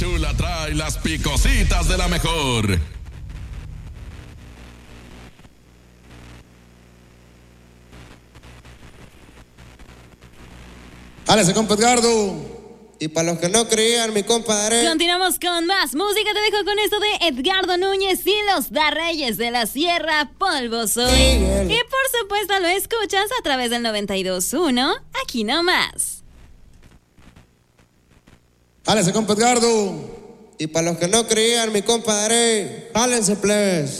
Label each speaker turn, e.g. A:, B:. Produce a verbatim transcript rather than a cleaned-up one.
A: chula trae las picositas de la mejor.
B: Háblese, compa Edgardo. Y para los que no creían, mi compadre.
C: Continuamos con más música. Te dejo con esto de Edgardo Núñez y los Da Reyes de la Sierra, Polvo Soy. Miguel. Y por supuesto lo escuchas a través del noventa y dos punto uno, aquí nomás.
B: Háblese, compa Edgardo. Y para los que no creían, mi compadre, jálense, plebes.